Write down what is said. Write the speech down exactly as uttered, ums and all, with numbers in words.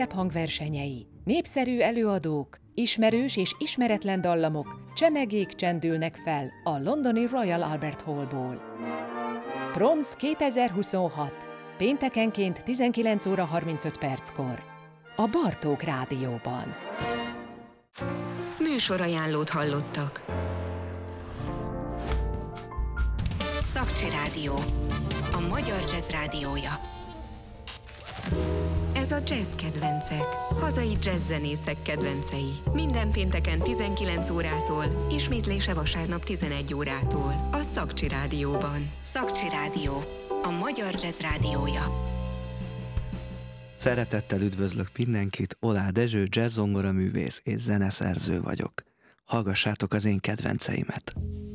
hangversenyei, népszerű előadók, ismerős és ismeretlen dallamok, csemegék csendülnek fel a londoni Royal Albert Hallból. Proms kétezer-huszonhat. Péntekenként tizenkilenc óra harmincöt perckor. A Bartók Rádióban. Műsorajánlót hallottak. Szakcsi Rádió. A magyar jazz rádiója. Ez a Jazz Kedvencek. Hazai jazzzenészek kedvencei. Minden pénteken tizenkilenc órától, ismétlése vasárnap tizenegy órától. A Szakcsi Rádióban. Szakcsi Rádió. A magyar jazz rádiója. Szeretettel üdvözlök mindenkit, Oláh Dezső, jazz zongoraművész és zeneszerző vagyok. Hallgassátok az én kedvenceimet!